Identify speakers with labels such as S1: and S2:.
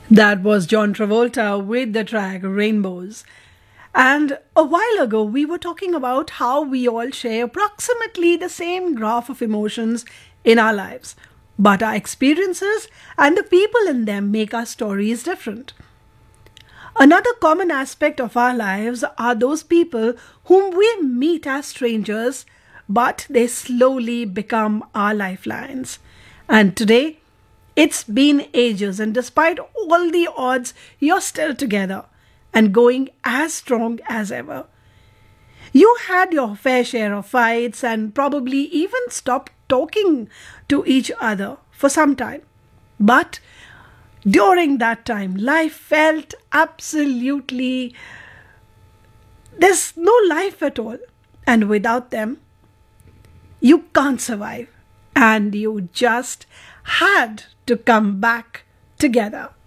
S1: That was John Travolta with the track Rainbows. And a while ago, we were talking about how we all share approximately the same graph of emotions in our lives. But our experiences and the people in them make our stories different. Another common aspect of our lives are those people whom we meet as strangers, but they slowly become our lifelines. And today, it's been ages, and despite all the odds, you're still together and going as strong as ever. You had your fair share of fights and probably even stopped talking to each other for some time. But during that time, life felt absolutely, there's no life at all. And without them, you can't survive. And you just had to come back together.